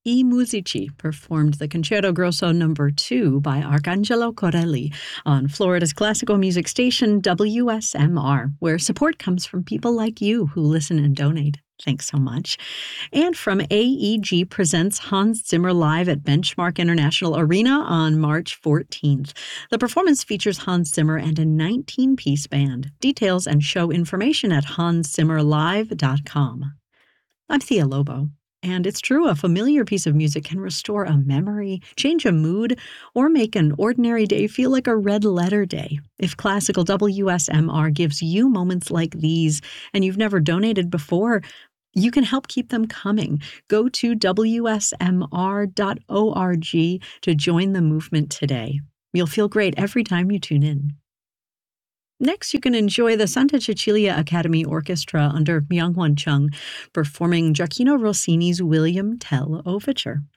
I Musici performed the Concerto Grosso No. 2 by Arcangelo Corelli on Florida's classical music station WSMR, where support comes from people like you who listen and donate. Thanks so much. And from AEG presents Hans Zimmer Live at Benchmark International Arena on March 14th. The performance features Hans Zimmer and a 19-piece band. Details and show information at hanszimmerlive.com. I'm Thea Lobo. And it's true, a familiar piece of music can restore a memory, change a mood, or make an ordinary day feel like a red-letter day. If Classical WSMR gives you moments like these, and you've never donated before, you can help keep them coming. Go to WSMR.org to join the movement today. You'll feel great every time you tune in. Next, you can enjoy the Santa Cecilia Academy Orchestra under Myung-Whun Chung performing Gioacchino Rossini's William Tell Overture.